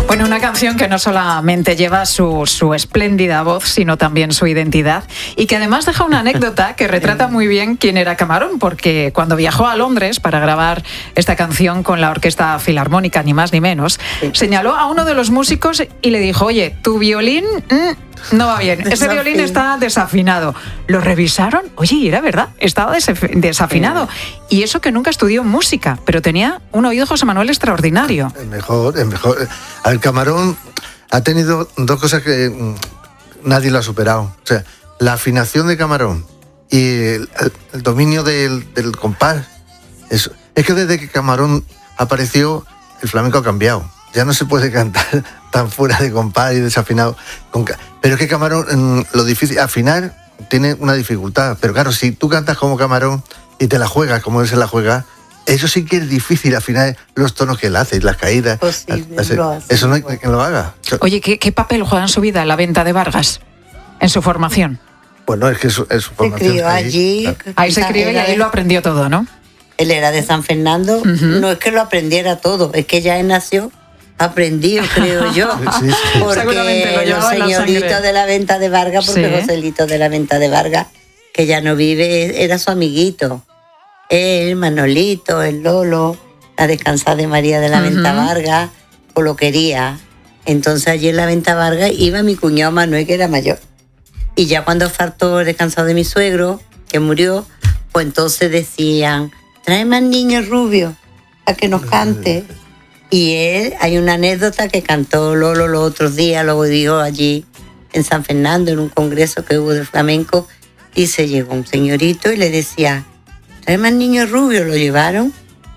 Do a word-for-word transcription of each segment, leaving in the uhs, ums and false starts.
Bueno, una canción que no solamente lleva su, su espléndida voz, sino también su identidad, y que además deja una anécdota que retrata muy bien quién era Camarón, porque cuando viajó a Londres para grabar esta canción con la Orquesta Filarmónica, ni más ni menos, señaló a uno de los músicos y le dijo: oye, tu violín mmm, no va bien, ese violín está desafinado. Lo revisaron, oye, y era verdad, estaba desafinado. Y eso que nunca estudió música, pero tenía un oído, José Manuel, extraordinario. El mejor, el mejor. Al Camarón ha tenido dos cosas que mmm, nadie lo ha superado. O sea, la afinación de Camarón y el, el, el dominio del, del compás. Es, es que desde que Camarón apareció, el flamenco ha cambiado. Ya no se puede cantar tan fuera de compás y desafinado. Con, pero es que Camarón, mmm, lo difícil, afinar tiene una dificultad. Pero claro, si tú cantas como Camarón y te la juegas como él se la juega, eso sí que es difícil afinar los tonos que él hace, las caídas. Posible, las, lo hace, eso no hay bueno. quien lo haga. Oye, ¿qué, ¿qué papel juega en su vida la venta de Vargas en su formación? Bueno, es que su, es su Se formación. crió ahí, allí. claro. Ahí se crió y ahí lo aprendió todo, ¿no? Él era de San Fernando. Uh-huh. No es que lo aprendiera todo, es que ya él nació aprendido, creo yo. Sí, sí. Porque lo los señoritos de la venta de Vargas, porque sí. Joselito de la venta de Vargas, que ya no vive, era su amiguito. Él, Manolito, el Lolo, la descansada de María de la uh-huh. Venta Vargas, o lo quería. Entonces allí en la Venta Vargas iba mi cuñado Manuel, que era mayor. Y ya cuando faltó el descansado de mi suegro, que murió, pues entonces decían: trae más niños rubios a que nos cante. Y él, hay una anécdota que cantó Lolo los otros días, luego dijo allí en San Fernando, en un congreso que hubo de flamenco, y se llegó un señorito y le decía: trae más niños rubios. Lo llevaron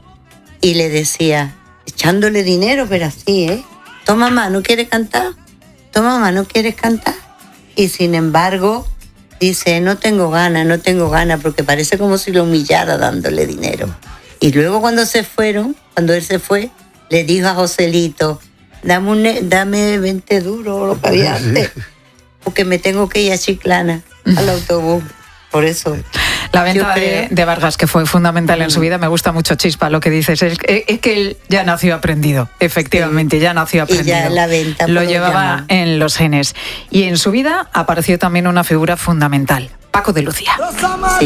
y le decía, echándole dinero, pero así, ¿eh? Toma, mamá, ¿no quieres cantar? Toma, mamá, ¿no quieres cantar? Y sin embargo, dice: no tengo ganas, no tengo ganas, porque parece como si lo humillara dándole dinero. Y luego cuando se fueron, cuando él se fue, le dijo a Joselito: dame, un, dame veinte duros, lo que había antes, porque me tengo que ir a Chiclana, al autobús. Por eso. La venta de, de Vargas, que fue fundamental en su vida, me gusta mucho, Chispa, lo que dices. Es, es que él ya nació aprendido, efectivamente, sí. ya nació aprendido. Y ya en la venta. Lo llevaba llaman. en los genes. Y en su vida apareció también una figura fundamental, Paco de Lucía. Sí.